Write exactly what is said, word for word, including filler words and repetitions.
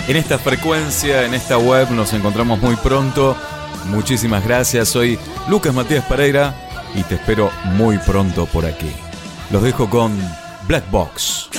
en esta frecuencia, en esta web. Nos encontramos muy pronto. Muchísimas gracias. Soy Lucas Matías Pereira y te espero muy pronto por aquí. Los dejo con Black Box.